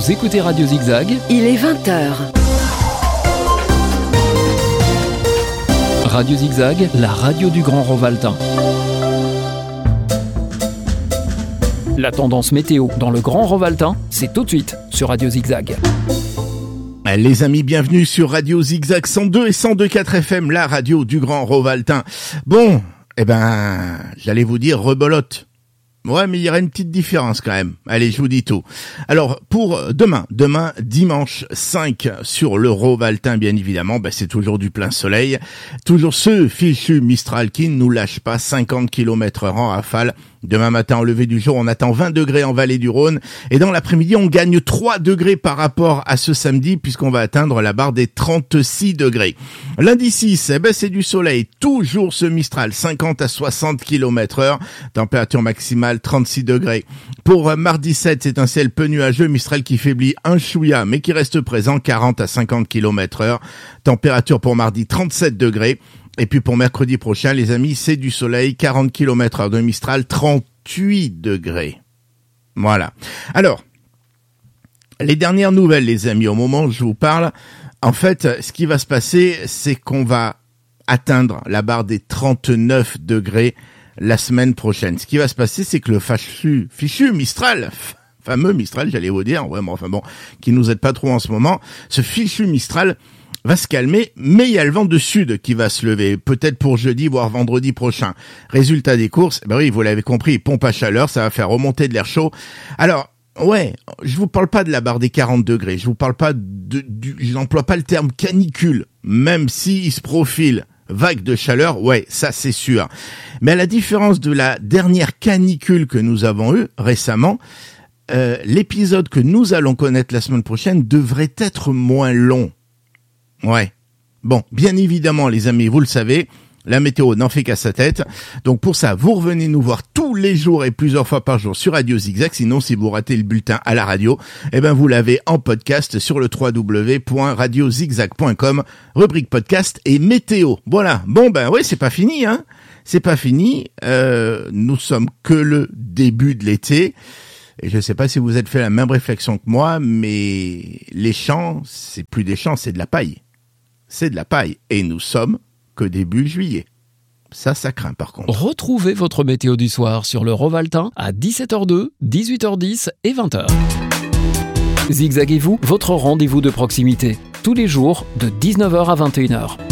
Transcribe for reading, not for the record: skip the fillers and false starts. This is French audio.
Vous écoutez Radio Zigzag. Il est 20h. Radio Zigzag, la radio du Grand Rovaltain. La tendance météo dans le Grand Rovaltain, c'est tout de suite sur Radio Zigzag. Les amis, bienvenue sur Radio Zigzag 102 et 102.4 FM, la radio du Grand Rovaltain. Bon, j'allais vous dire rebolote. Ouais, mais il y aura une petite différence quand même. Allez, je vous dis tout. Alors, pour demain, dimanche 5, sur le Rovaltain, bien évidemment, c'est toujours du plein soleil. Toujours ce fichu Mistral qui ne nous lâche pas, 50 km/h en rafale. Demain matin, au lever du jour, on attend 20 degrés en vallée du Rhône. Et dans l'après-midi, on gagne 3 degrés par rapport à ce samedi, puisqu'on va atteindre la barre des 36 degrés. Lundi 6, c'est du soleil. Toujours ce Mistral, 50 à 60 km/h. Température maximale, 36 degrés. Pour mardi 7, c'est un ciel peu nuageux. Mistral qui faiblit un chouïa, mais qui reste présent, 40 à 50 km/h. Température pour mardi, 37 degrés. Et puis pour mercredi prochain, les amis, c'est du soleil, 40 km/h de Mistral, 38 degrés. Voilà. Alors, les dernières nouvelles, les amis, au moment où je vous parle, en fait, ce qui va se passer, c'est qu'on va atteindre la barre des 39 degrés la semaine prochaine. Ce qui va se passer, c'est que le fichu Mistral, fameux Mistral, j'allais vous dire, qui nous aide pas trop en ce moment, ce fichu Mistral va se calmer, mais il y a le vent de sud qui va se lever, peut-être pour jeudi, voire vendredi prochain. Résultat des courses, oui, vous l'avez compris, pompe à chaleur, ça va faire remonter de l'air chaud. Alors, ouais, je vous parle pas de la barre des 40 degrés, je vous parle pas je n'emploie pas le terme canicule, même s'il se profile vague de chaleur, ouais, ça c'est sûr. Mais à la différence de la dernière canicule que nous avons eue récemment, l'épisode que nous allons connaître la semaine prochaine devrait être moins long. Ouais. Bon, bien évidemment, les amis, vous le savez, la météo n'en fait qu'à sa tête. Donc pour ça, vous revenez nous voir tous les jours et plusieurs fois par jour sur Radio Zigzag. Sinon, si vous ratez le bulletin à la radio, vous l'avez en podcast sur le www.radiozigzag.com, rubrique podcast et météo. Voilà. Bon, oui, c'est pas fini, hein. C'est pas fini. Nous sommes que le début de l'été. Et je ne sais pas si vous êtes fait la même réflexion que moi, mais les champs, c'est plus des champs, c'est de la paille. C'est de la paille. Et nous sommes que début juillet. Ça craint par contre. Retrouvez votre météo du soir sur le Rovaltain à 17h02, 18h10 et 20h. Zigzaguez-vous, votre rendez-vous de proximité. Tous les jours de 19h à 21h.